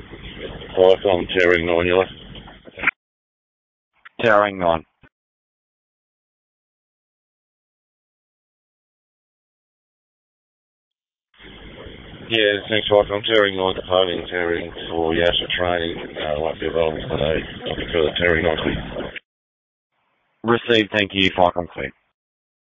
I'm Tearing 9, you Towering 9. Yeah, thanks, Mike. I'm Tearing 9 departing, Tearing for Yasha training. Won't be available today. I prefer the Tearing 9. Received, thank you, 5 complete.